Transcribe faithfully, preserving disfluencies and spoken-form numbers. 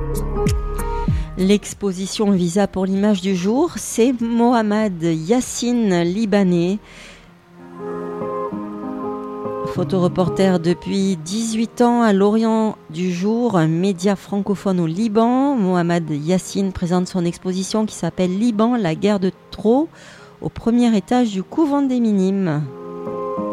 L'exposition Visa pour l'image du jour, c'est Mohamed Yassine, libanais. Photoreporter depuis dix-huit ans à l'Orient du Jour, un média francophone au Liban. Mohamed Yassine présente son exposition qui s'appelle Liban, la guerre de trop, au premier étage du couvent des Minimes.